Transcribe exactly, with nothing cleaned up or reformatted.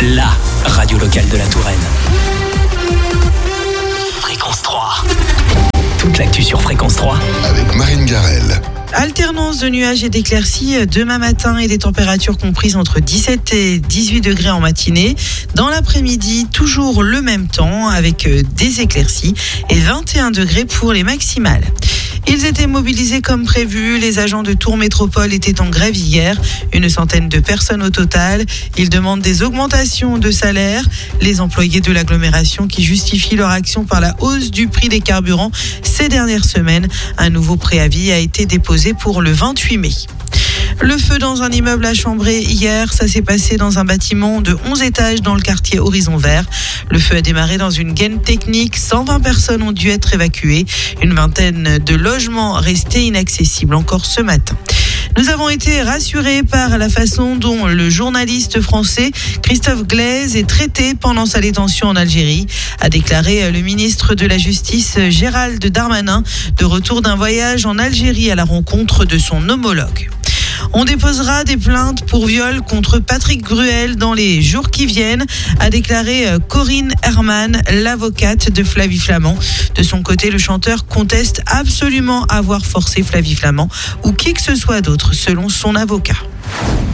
la radio locale de la Touraine. Fréquence trois. Toute l'actu sur Fréquence trois. Avec Marine Garel. Alternance de nuages et d'éclaircies demain matin et des températures comprises entre dix-sept et dix-huit degrés en matinée. Dans l'après-midi, toujours le même temps avec des éclaircies et vingt et un degrés pour les maximales. Ils étaient mobilisés comme prévu. Les agents de Tours Métropole étaient en grève hier. Une centaine de personnes au total. Ils demandent des augmentations de salaire. Les employés de l'agglomération qui justifient leur action par la hausse du prix des carburants ces dernières semaines. Un nouveau préavis a été déposé pour le vingt-huit mai. Le feu dans un immeuble à Chambray hier, ça s'est passé dans un bâtiment de onze étages dans le quartier Horizon Vert. Le feu a démarré dans une gaine technique, cent vingt personnes ont dû être évacuées. Une vingtaine de logements restés inaccessibles encore ce matin. Nous avons été rassurés par la façon dont le journaliste français Christophe Glaise est traité pendant sa détention en Algérie, a déclaré le ministre de la Justice Gérald Darmanin, de retour d'un voyage en Algérie à la rencontre de son homologue. On déposera des plaintes pour viol contre Patrick Gruel dans les jours qui viennent, a déclaré Corinne Herman, l'avocate de Flavie Flament. De son côté, le chanteur conteste absolument avoir forcé Flavie Flament ou qui que ce soit d'autre, selon son avocat.